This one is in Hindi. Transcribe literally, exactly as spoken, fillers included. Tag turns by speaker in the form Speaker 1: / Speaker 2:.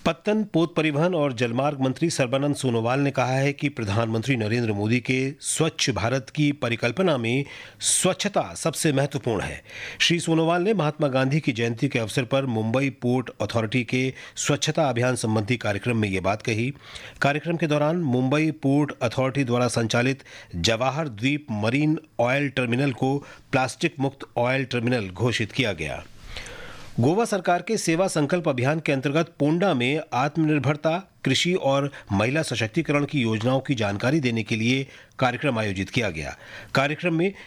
Speaker 1: पत्तन, पोत परिवहन और जलमार्ग मंत्री सर्बानंद सोनोवाल ने कहा है कि प्रधानमंत्री नरेंद्र मोदी के स्वच्छ भारत की परिकल्पना में स्वच्छता सबसे महत्वपूर्ण है। श्री सोनोवाल ने महात्मा गांधी की जयंती के अवसर पर मुंबई पोर्ट अथॉरिटी के स्वच्छता अभियान संबंधी कार्यक्रम में ये बात कही। कार्यक्रम के दौरान मुंबई पोर्ट अथॉरिटी द्वारा संचालित जवाहर द्वीप मरीन ऑयल टर्मिनल को प्लास्टिक मुक्त ऑयल टर्मिनल घोषित किया गया। गोवा सरकार के सेवा संकल्प अभियान के अंतर्गत पोंडा में आत्मनिर्भरता, कृषि और महिला सशक्तिकरण की योजनाओं की जानकारी देने के लिए कार्यक्रम आयोजित किया गया। कार्यक्रम में